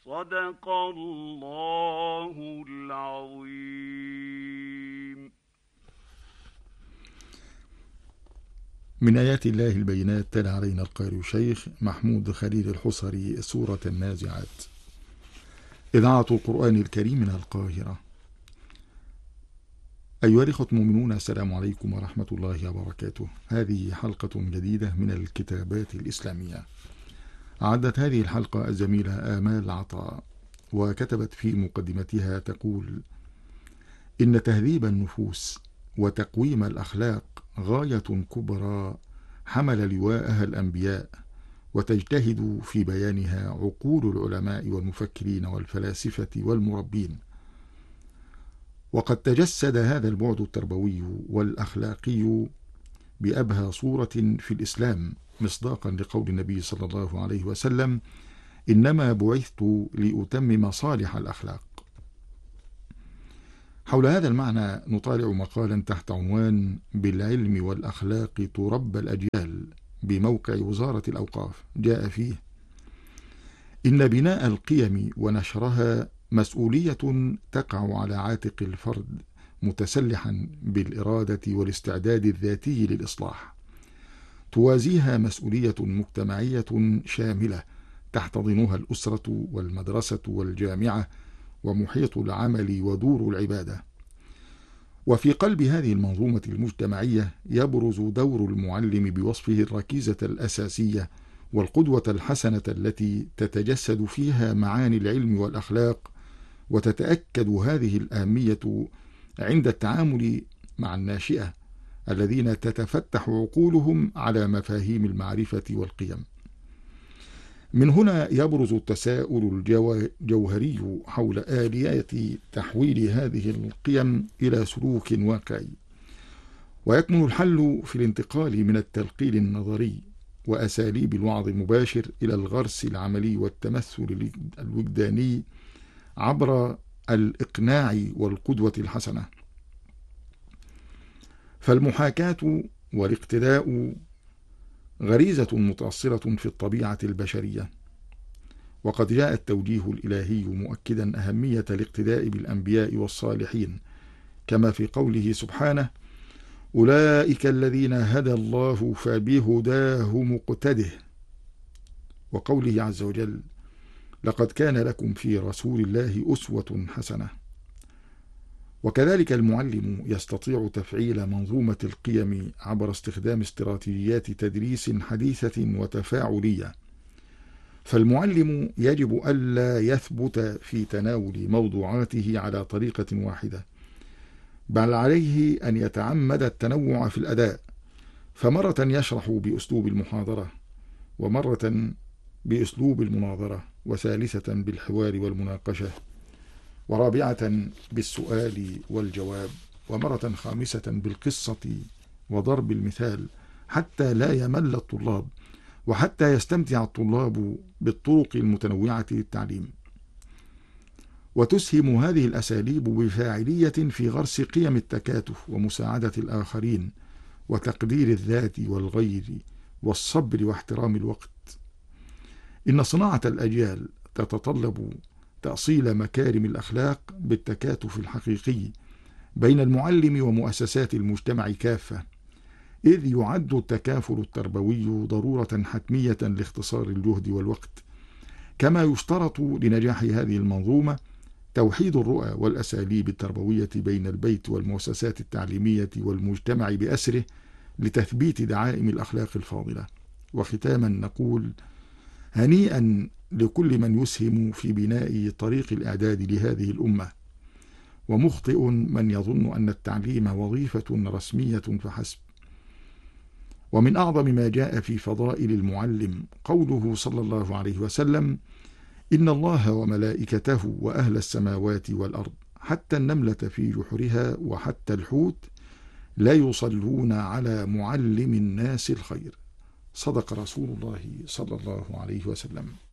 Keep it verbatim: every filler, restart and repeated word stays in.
صدق الله العظيم. من آيات الله البينات تلا علينا القارئ الشيخ محمود خليل الحصري سورة النازعات. إذاعة القرآن الكريم من القاهرة. أيها الإخوة المؤمنون، السلام عليكم ورحمة الله وبركاته. هذه حلقة جديدة من الكتابات الإسلامية. أعدت هذه الحلقة الزميلة آمال عطاء، وكتبت في مقدمتها تقول: إن تهذيب النفوس وتقويم الأخلاق غاية كبرى حمل لواءها الأنبياء، وتجتهد في بيانها عقول العلماء والمفكرين والفلاسفة والمربين. وقد تجسد هذا البعد التربوي والأخلاقي بأبهى صورة في الإسلام، مصداقا لقول النبي صلى الله عليه وسلم: إنما بعثت لأتمم صالح الأخلاق. حول هذا المعنى نطالع مقالا تحت عنوان: بالعلم والأخلاق تربى الأجيال، بموقع وزارة الأوقاف. جاء فيه: إن بناء القيم ونشرها مسؤولية تقع على عاتق الفرد، متسلحا بالإرادة والاستعداد الذاتي للإصلاح. توازيها مسؤولية مجتمعية شاملة تحتضنها الأسرة والمدرسة والجامعة ومحيط العمل ودور العبادة. وفي قلب هذه المنظومة المجتمعية يبرز دور المعلم بوصفه الركيزة الأساسية والقدوة الحسنة التي تتجسد فيها معاني العلم والأخلاق، وتتأكد هذه الأهمية عند التعامل مع الناشئة الذين تتفتح عقولهم على مفاهيم المعرفة والقيم. من هنا يبرز التساؤل الجوهري حول آليات تحويل هذه القيم إلى سلوك واقعي، ويكمن الحل في الانتقال من التلقين النظري وأساليب الوعظ المباشر إلى الغرس العملي والتمثل الوجداني عبر الإقناع والقدوة الحسنة. فالمحاكاة والاقتداء غريزة متأصلة في الطبيعة البشرية، وقد جاء التوجيه الإلهي مؤكدا أهمية الاقتداء بالأنبياء والصالحين، كما في قوله سبحانه: أولئك الذين هدى الله فبهداه مقتده، وقوله عز وجل: لقد كان لكم في رسول الله أسوة حسنة. وكذلك المعلم يستطيع تفعيل منظومة القيم عبر استخدام استراتيجيات تدريس حديثة وتفاعلية. فالمعلم يجب ألا يثبت في تناول موضوعاته على طريقة واحدة، بل عليه أن يتعمد التنوع في الأداء، فمرة يشرح بأسلوب المحاضرة، ومرة بأسلوب المناظرة، وثالثة بالحوار والمناقشة، ورابعة بالسؤال والجواب، ومرة خامسة بالقصة وضرب المثال، حتى لا يمل الطلاب، وحتى يستمتع الطلاب بالطرق المتنوعة للتعليم. وتسهم هذه الأساليب بفاعلية في غرس قيم التكاتف ومساعدة الآخرين وتقدير الذات والغير والصبر واحترام الوقت. إن صناعة الأجيال تتطلب تأصيل مكارم الأخلاق بالتكاتف الحقيقي بين المعلم ومؤسسات المجتمع كافة، إذ يعد التكافل التربوي ضرورة حتمية لاختصار الجهد والوقت. كما يشترط لنجاح هذه المنظومة توحيد الرؤى والأساليب التربوية بين البيت والمؤسسات التعليمية والمجتمع بأسره لتثبيت دعائم الأخلاق الفاضلة. وختاما نقول: هنيئا لكل من يسهم في بناء طريق الإعداد لهذه الأمة، ومخطئ من يظن أن التعليم وظيفة رسمية فحسب. ومن أعظم ما جاء في فضائل المعلم قوله صلى الله عليه وسلم: إن الله وملائكته وأهل السماوات والأرض حتى النملة في جحرها وحتى الحوت لا يصلون على معلم الناس الخير. صدق رسول الله صلى الله عليه وسلم.